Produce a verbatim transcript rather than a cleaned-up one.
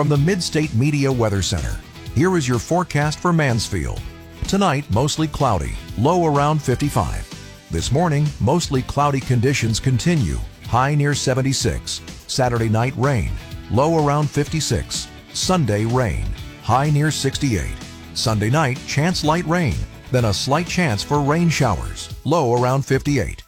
From the Mid-State Media Weather Center, here is your forecast for Mansfield. Tonight, mostly cloudy, low around fifty-five. This morning, mostly cloudy conditions continue, high near seventy-six. Saturday night, rain, low around fifty-six. Sunday, rain, high near sixty-eight. Sunday night, chance light rain, then a slight chance for rain showers, low around fifty-eight.